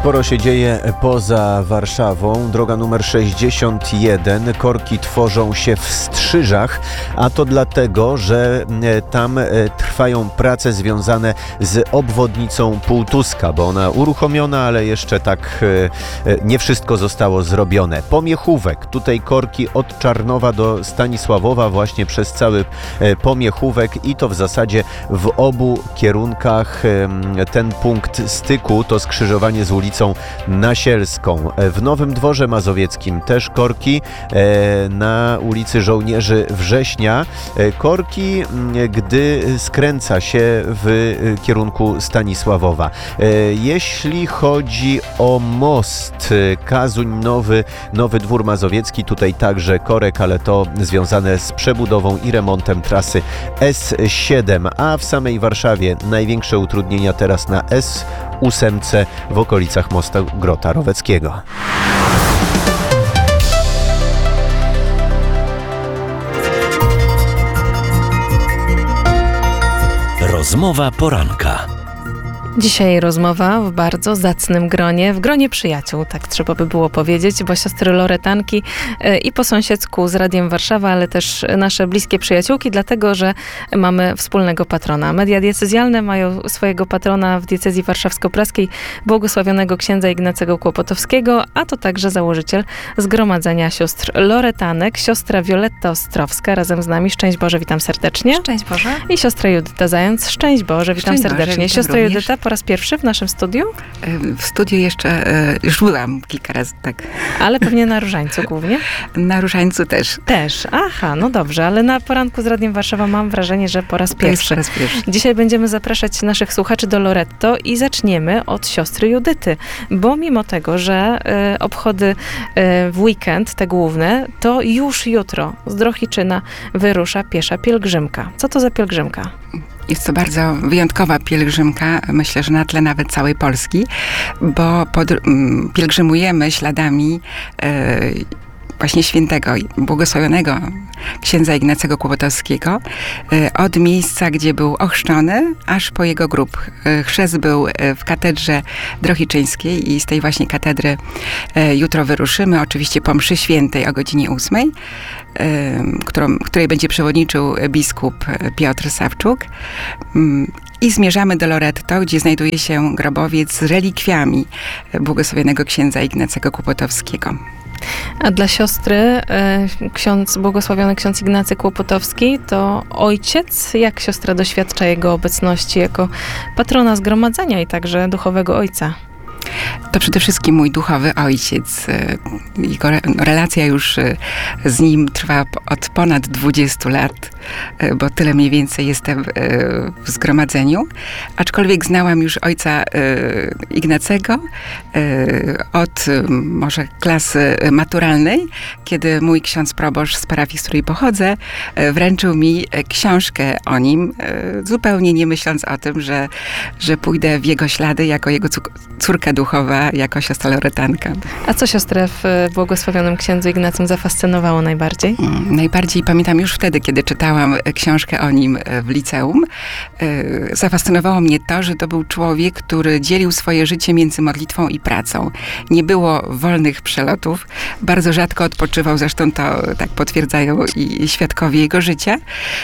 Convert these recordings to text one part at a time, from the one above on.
Sporo się dzieje poza Warszawą. Droga numer 61. Korki tworzą się w Strzyżach, a to dlatego, że tam trwają prace związane z obwodnicą Półtuska, bo ona uruchomiona, ale jeszcze tak nie wszystko zostało zrobione. Pomiechówek. Tutaj korki od Czarnowa do Stanisławowa, właśnie przez cały Pomiechówek i to w zasadzie w obu kierunkach. Ten punkt styku to skrzyżowanie z ulicą Nasielską. W Nowym Dworze Mazowieckim też korki, na ulicy Żołnierzy Września korki, gdy skręca się w kierunku Stanisławowa. Jeśli chodzi o most Kazuń-Nowy Dwór Mazowiecki, tutaj także korek, ale to związane z przebudową i remontem trasy S7, a w samej Warszawie największe utrudnienia teraz na S8 w okolicach mostu Grota Roweckiego. Rozmowa poranka. Dzisiaj rozmowa w bardzo zacnym gronie, w gronie przyjaciół, tak trzeba by było powiedzieć, bo siostry Loretanki i po sąsiedzku z Radiem Warszawa, ale też nasze bliskie przyjaciółki, dlatego, że mamy wspólnego patrona. Media diecezjalne mają swojego patrona w diecezji warszawsko-praskiej, błogosławionego księdza Ignacego Kłopotowskiego, a to także założyciel Zgromadzenia Sióstr Loretanek, siostra Wioletta Ostrowska, razem z nami. Szczęść Boże, witam serdecznie. Szczęść Boże. I siostra Judyta Zając. Szczęść Boże, witam serdecznie. Siostra Judyta po raz pierwszy w naszym studiu? W studiu jeszcze, już byłam kilka razy, tak. Ale pewnie na Różańcu głównie? Na Różańcu też. Też, aha, no dobrze, ale na poranku z Radiem Warszawa mam wrażenie, że po raz pierwszy. Po raz pierwszy. Dzisiaj będziemy zapraszać naszych słuchaczy do Loretto i zaczniemy od siostry Judyty, bo mimo tego, że obchody w weekend, te główne, to już jutro z Drohiczyna wyrusza piesza pielgrzymka. Co to za pielgrzymka? Jest to bardzo wyjątkowa pielgrzymka, myślę, że na tle nawet całej Polski, bo pielgrzymujemy śladami właśnie świętego, błogosławionego księdza Ignacego Kłopotowskiego od miejsca, gdzie był ochrzczony, aż po jego grób. Chrzest był w katedrze drohiczyńskiej i z tej właśnie katedry jutro wyruszymy, oczywiście po mszy świętej o godzinie 8, której będzie przewodniczył biskup Piotr Sawczuk. I zmierzamy do Loretto, gdzie znajduje się grobowiec z relikwiami błogosławionego księdza Ignacego Kłopotowskiego. A dla siostry błogosławiony ksiądz Ignacy Kłopotowski to ojciec. Jak siostra doświadcza jego obecności jako patrona zgromadzenia i także duchowego ojca? To przede wszystkim mój duchowy ojciec. Jego relacja już z nim trwa od ponad 20 lat, bo tyle mniej więcej jestem w zgromadzeniu. Aczkolwiek znałam już ojca Ignacego od może klasy maturalnej, kiedy mój ksiądz proboszcz z parafii, z której pochodzę, wręczył mi książkę o nim, zupełnie nie myśląc o tym, że pójdę w jego ślady jako jego córka duchowa, jako siostra Loretanka. A co siostrę w błogosławionym księdzu Ignacym zafascynowało najbardziej? Najbardziej pamiętam już wtedy, kiedy czytałam książkę o nim w liceum. Zafascynowało mnie to, że to był człowiek, który dzielił swoje życie między modlitwą i pracą. Nie było wolnych przelotów. Bardzo rzadko odpoczywał, zresztą to tak potwierdzają i świadkowie jego życia.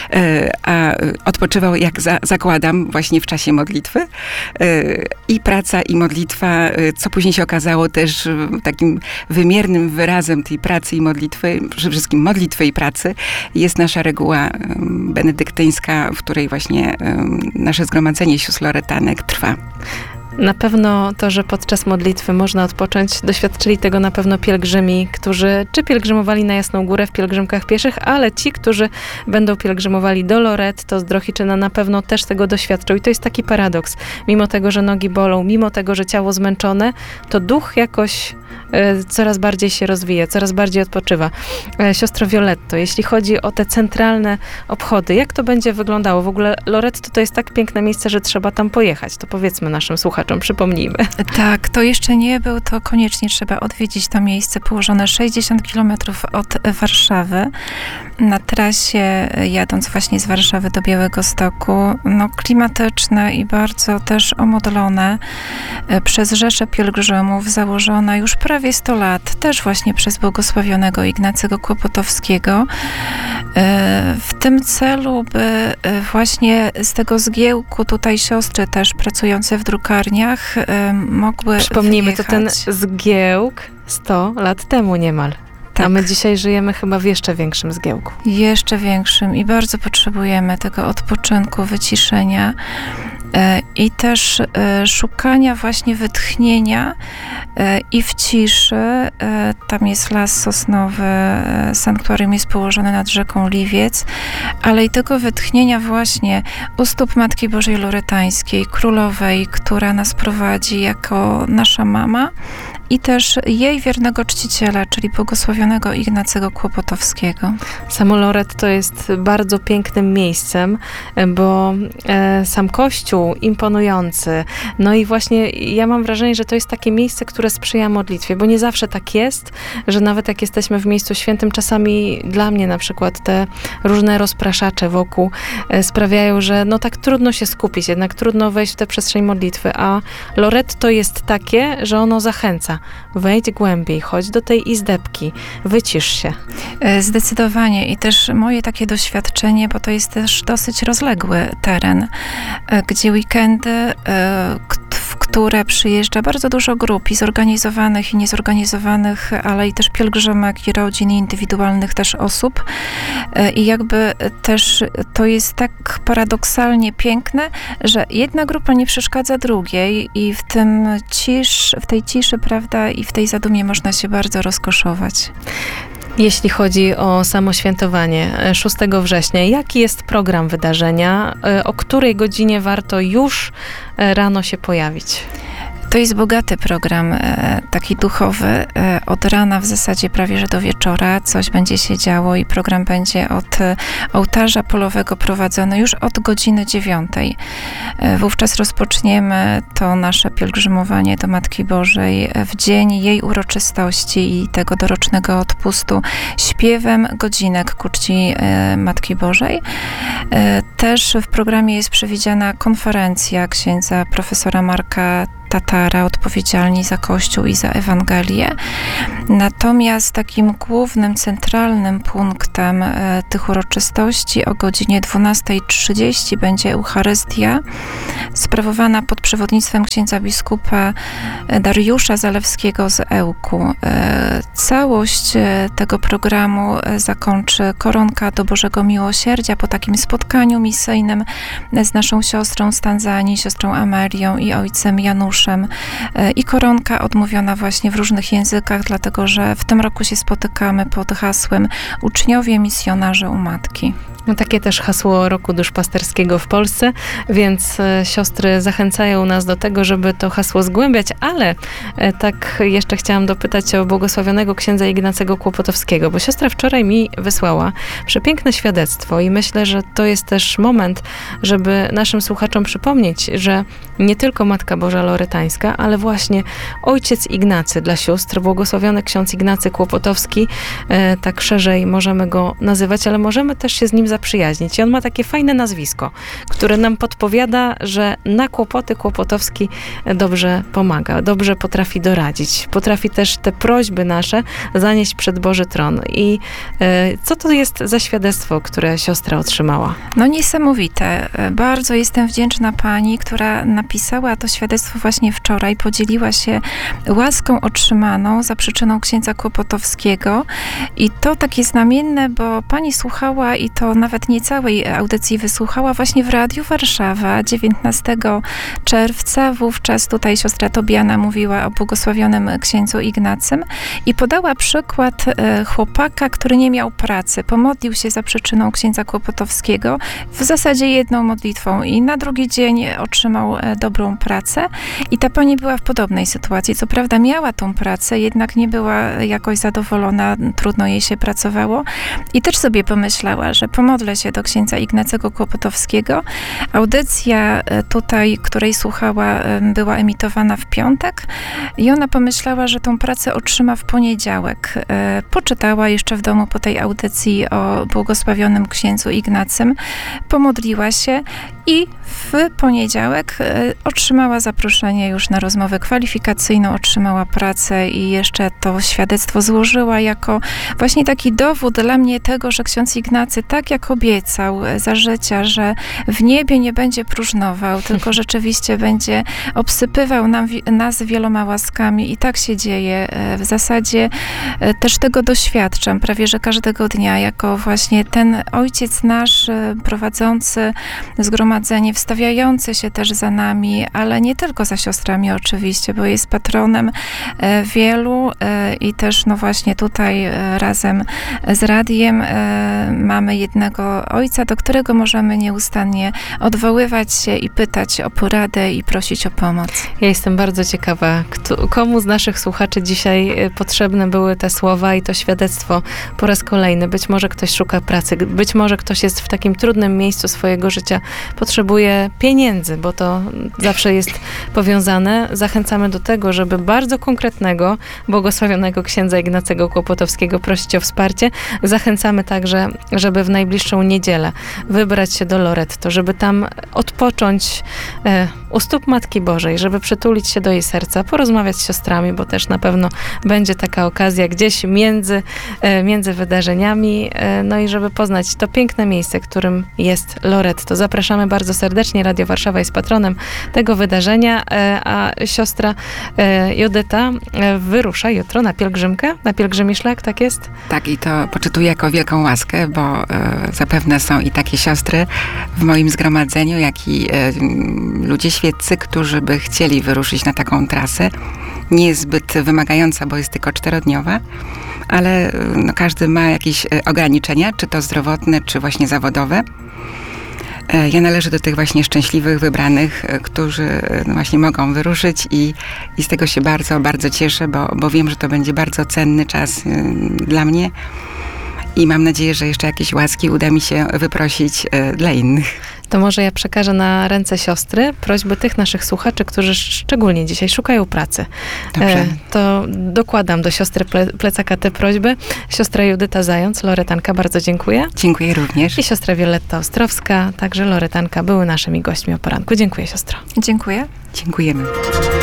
A odpoczywał, jak zakładam, właśnie w czasie modlitwy. I praca, i modlitwa, co później się okazało też takim wymiernym wyrazem tej pracy i modlitwy, przede wszystkim modlitwy i pracy, jest nasza reguła benedyktyńska, w której właśnie nasze zgromadzenie sióstr Loretanek trwa. Na pewno to, że podczas modlitwy można odpocząć, doświadczyli tego na pewno pielgrzymi, którzy czy pielgrzymowali na Jasną Górę w pielgrzymkach pieszych, ale ci, którzy będą pielgrzymowali do Loretto z Drohiczyna, na pewno też tego doświadczą. I to jest taki paradoks. Mimo tego, że nogi bolą, mimo tego, że ciało zmęczone, to duch jakoś coraz bardziej się rozwija, coraz bardziej odpoczywa. Siostro Violetto, jeśli chodzi o te centralne obchody, jak to będzie wyglądało? W ogóle Loretto to jest tak piękne miejsce, że trzeba tam pojechać. To powiedzmy naszym słuchaczom, słuchaczom przypomnijmy. Tak, to jeszcze nie był, to koniecznie trzeba odwiedzić to miejsce położone 60 km od Warszawy. Na trasie, jadąc właśnie z Warszawy do Białegostoku, no klimatyczne i bardzo też omodlone przez rzeszę pielgrzymów, założona już prawie 100 lat, też właśnie przez błogosławionego Ignacego Kłopotowskiego. W tym celu, by właśnie z tego zgiełku tutaj siostry też pracujące w drukarniach mogły Przypomnijmy, to ten wyjechać. zgiełk 100 lat temu niemal. Tak. A my dzisiaj żyjemy chyba w jeszcze większym zgiełku. Jeszcze większym i bardzo potrzebujemy tego odpoczynku, wyciszenia i też szukania właśnie wytchnienia i w ciszy. Tam jest las sosnowy, sanktuarium jest położone nad rzeką Liwiec, ale i tego wytchnienia właśnie u stóp Matki Bożej Loretańskiej, Królowej, która nas prowadzi jako nasza mama, i też jej wiernego czciciela, czyli błogosławionego Ignacego Kłopotowskiego. Samo Loret to jest bardzo pięknym miejscem, bo sam kościół imponujący. No i właśnie ja mam wrażenie, że to jest takie miejsce, które sprzyja modlitwie, bo nie zawsze tak jest, że nawet jak jesteśmy w miejscu świętym, czasami dla mnie na przykład te różne rozpraszacze wokół sprawiają, że no tak trudno się skupić, jednak trudno wejść w tę przestrzeń modlitwy, a Loret to jest takie, że ono zachęca. Wejdź głębiej, chodź do tej izdebki, wycisz się. Zdecydowanie i też moje takie doświadczenie, bo to jest też dosyć rozległy teren, gdzie weekendy, w które przyjeżdża bardzo dużo grup i zorganizowanych i niezorganizowanych, ale i też pielgrzymek i rodzin i indywidualnych też osób. I jakby też to jest tak paradoksalnie piękne, że jedna grupa nie przeszkadza drugiej i w tej ciszy, prawda, i w tej zadumie można się bardzo rozkoszować. Jeśli chodzi o samo świętowanie 6 września, jaki jest program wydarzenia? O której godzinie warto już rano się pojawić? To jest bogaty program, taki duchowy. Od rana w zasadzie prawie, że do wieczora coś będzie się działo i program będzie od ołtarza polowego prowadzony już od godziny 9. Wówczas rozpoczniemy to nasze pielgrzymowanie do Matki Bożej w dzień jej uroczystości i tego dorocznego odpustu śpiewem godzinek ku czci Matki Bożej. Też w programie jest przewidziana konferencja księdza profesora Marka Tatara, odpowiedzialni za Kościół i za Ewangelię. Natomiast takim głównym, centralnym punktem tych uroczystości o godzinie 12:30 będzie Eucharystia, sprawowana pod przewodnictwem księdza biskupa Dariusza Zalewskiego z Ełku. Całość tego programu zakończy koronka do Bożego Miłosierdzia po takim spotkaniu misyjnym z naszą siostrą z Tanzanii, siostrą Amelią i ojcem Januszem. I koronka odmówiona właśnie w różnych językach, dlatego że w tym roku się spotykamy pod hasłem Uczniowie misjonarze u Matki. No takie też hasło Roku Duszpasterskiego w Polsce, więc siostry zachęcają nas do tego, żeby to hasło zgłębiać, ale tak jeszcze chciałam dopytać o błogosławionego księdza Ignacego Kłopotowskiego, bo siostra wczoraj mi wysłała przepiękne świadectwo i myślę, że to jest też moment, żeby naszym słuchaczom przypomnieć, że nie tylko Matka Boża Loretańska, ale właśnie ojciec Ignacy dla sióstr, błogosławiony ksiądz Ignacy Kłopotowski, tak szerzej możemy go nazywać, ale możemy też się z nim zaprzyjaźnić. I on ma takie fajne nazwisko, które nam podpowiada, że na kłopoty Kłopotowski dobrze pomaga, dobrze potrafi doradzić. Potrafi też te prośby nasze zanieść przed Boży Tron. I co to jest za świadectwo, które siostra otrzymała? No niesamowite. Bardzo jestem wdzięczna pani, która napisała to świadectwo właśnie wczoraj, podzieliła się łaską otrzymaną za przyczyną księdza Kłopotowskiego. I to takie znamienne, bo pani słuchała i to nawet nie całej audycji wysłuchała właśnie w Radiu Warszawa 19 czerwca. Wówczas tutaj siostra Tobiana mówiła o błogosławionym księdzu Ignacym i podała przykład chłopaka, który nie miał pracy. Pomodlił się za przyczyną księdza Kłopotowskiego w zasadzie jedną modlitwą i na drugi dzień otrzymał dobrą pracę. I ta pani była w podobnej sytuacji. Co prawda miała tą pracę, jednak nie była jakoś zadowolona, trudno jej się pracowało i też sobie pomyślała, że pomodlę się do księdza Ignacego Kłopotowskiego. Audycja tutaj, której słuchała, była emitowana w piątek i ona pomyślała, że tą pracę otrzyma w poniedziałek. Poczytała jeszcze w domu po tej audycji o błogosławionym księdzu Ignacym, pomodliła się i w poniedziałek otrzymała zaproszenie już na rozmowę kwalifikacyjną, otrzymała pracę i jeszcze to świadectwo złożyła jako właśnie taki dowód dla mnie tego, że ksiądz Ignacy tak jak obiecał za życia, że w niebie nie będzie próżnował, tylko rzeczywiście będzie obsypywał nas wieloma łaskami i tak się dzieje. W zasadzie też tego doświadczam prawie, że każdego dnia, jako właśnie ten ojciec nasz prowadzący zgromadzenie, wstawiający się też za nami, ale nie tylko za siostrami oczywiście, bo jest patronem wielu i też no właśnie tutaj razem z radiem mamy jednego ojca, do którego możemy nieustannie odwoływać się i pytać o poradę i prosić o pomoc. Ja jestem bardzo ciekawa, komu z naszych słuchaczy dzisiaj potrzebne były te słowa i to świadectwo po raz kolejny. Być może ktoś szuka pracy, być może ktoś jest w takim trudnym miejscu swojego życia, potrzebuje pieniędzy, bo to zawsze jest powiązane. Zachęcamy do tego, żeby bardzo konkretnego, błogosławionego księdza Ignacego Kłopotowskiego prosić o wsparcie. Zachęcamy także, żeby w najbliższą niedzielę wybrać się do Loretto, żeby tam odpocząć u stóp Matki Bożej, żeby przytulić się do jej serca, porozmawiać z siostrami, bo też na pewno będzie taka okazja gdzieś między wydarzeniami, no i żeby poznać to piękne miejsce, którym jest Loretto. Zapraszamy bardzo serdecznie. Radio Warszawa jest patronem tego wydarzenia, a siostra Judyta wyrusza jutro na pielgrzymkę, na pielgrzymi szlak, tak jest? Tak, i to poczytuję jako wielką łaskę, bo zapewne są i takie siostry w moim zgromadzeniu, jak i ludzie świeccy, którzy by chcieli wyruszyć na taką trasę. Nie jest zbyt wymagająca, bo jest tylko 4-dniowa, ale no, każdy ma jakieś ograniczenia, czy to zdrowotne, czy właśnie zawodowe. Ja należę do tych właśnie szczęśliwych, wybranych, którzy no właśnie mogą wyruszyć i z tego się bardzo, bardzo cieszę, bo wiem, że to będzie bardzo cenny czas dla mnie i mam nadzieję, że jeszcze jakieś łaski uda mi się wyprosić dla innych. To może ja przekażę na ręce siostry prośby tych naszych słuchaczy, którzy szczególnie dzisiaj szukają pracy. Dobrze. To dokładam do siostry plecaka te prośby. Siostra Judyta Zając, loretanka, bardzo dziękuję. Dziękuję również. I siostra Wioletta Ostrowska, także loretanka, były naszymi gośćmi o poranku. Dziękuję, siostro. Dziękuję. Dziękujemy.